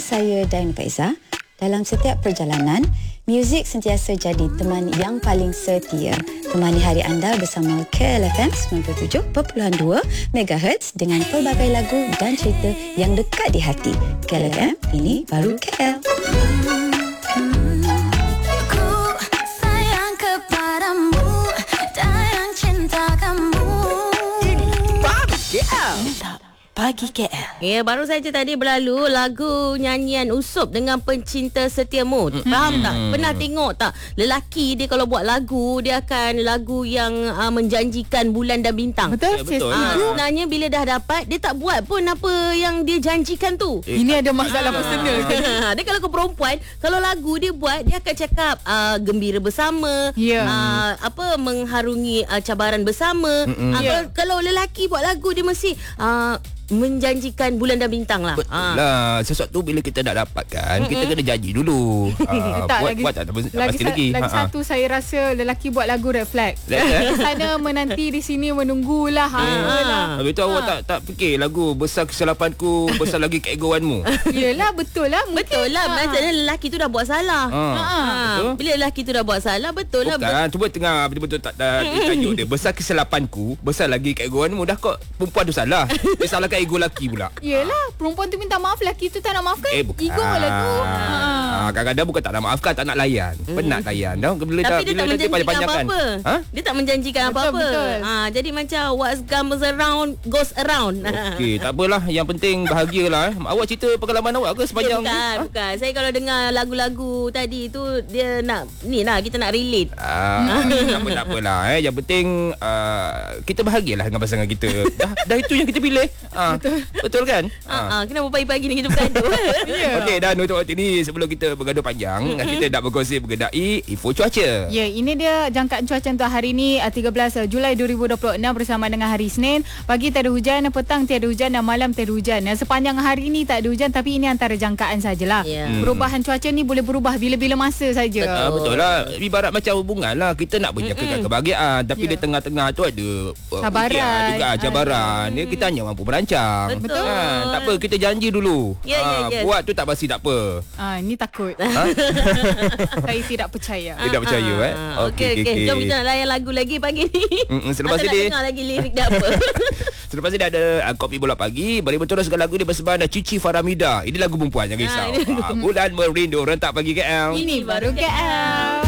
saya Dain Faiza. Dalam setiap perjalanan, muzik sentiasa jadi teman yang paling setia. Temani hari anda bersama KLFM 97.2 MHz dengan pelbagai lagu dan cerita yang dekat di hati. KLFM, ini baru KL. Pagi KL. Ya, baru saja tadi berlalu lagu nyanyian Usop dengan Pencinta Setiamu. Faham tak? Pernah tengok tak? Lelaki dia kalau buat lagu, dia akan lagu yang menjanjikan bulan dan bintang. Betul, betul. Sebenarnya bila dah dapat, dia tak buat pun apa yang dia janjikan tu. Ini ada masalah personal ke? Dia kalau ke perempuan, kalau lagu dia buat, dia akan cakap gembira bersama, mengharungi cabaran bersama. Kalau lelaki buat lagu, dia mesti menjanjikan bulan dan bintang lah. Betul lah. Sesuatu bila kita nak dapatkan, kita kena janji dulu. Buat tak pasti lagi. Lagi satu saya rasa lelaki buat lagu red flag. Di sana menanti, di sini menunggulah. Habis tu awak tak fikir lagu besar kesilapanku, besar lagi keegoanmu. Yelah, betul lah. Betul lah. Maksudnya lelaki tu dah buat salah. Betul. Bila lelaki tu dah buat salah, betul lah. Bukan, cuba tengah betul-betul tak tajuk dia. Besar kesilapanku, besar lagi keegoanmu. Dah kok perempuan tu salah. Dia salahkan ego lelaki pula. Yelah, perempuan tu minta maaf, lelaki tu tak nak maafkan. Bukan. Ego lah tu. Kadang-kadang bukan tak nak maafkan, tak nak layan. Penat layan. Tapi dia tak menjanjikan apa-apa. Dia tak menjanjikan apa-apa. Betul. Jadi macam what comes around goes around. Okey, tak apalah. Yang penting bahagialah. Awak cerita pengalaman awak ke sepanjang Bukan. Saya kalau dengar lagu-lagu tadi tu, dia nak ni lah, kita nak relate. Tak apalah. Yang penting kita bahagialah dengan pasangan kita. Dah itu yang kita pilih. Betul kan? Kenapa pagi-pagi ni kita bergaduh? Okey, dan untuk waktu ni sebelum kita bergaduh panjang, kita nak berkongsi mengenai info cuaca. Ya, ini dia jangkaan cuaca untuk hari ni 13 Julai 2026 bersama dengan hari Isnin. Pagi tak ada hujan, petang tiada hujan dan malam tiada hujan. Sepanjang hari ni tak ada hujan, tapi ini antara jangkaan sajalah. Perubahan cuaca ni boleh berubah bila-bila masa saja. Betul lah. Ibarat macam hubungan lah. Kita nak menjangkakan kebahagiaan, tapi di tengah-tengah tu ada cabaran juga cabaran. Kita hanya mampu merancang. Betul. Tak apa, kita janji dulu. Buat tu tak pasti tak apa. Ini takut. Saya tidak percaya. Tidak percaya Okey. Jom kita nak layan lagu lagi pagi ni. Selepas ini nak dengar lagi lirik dia apa. Selepas ini ada Kopi Bola Pagi. Balik betul segala lagu dia bersebelahan Cici Faramida. Ini lagu perempuan, jangan risau. Bulan Merindu rentak pagi KL. Ini baru KL.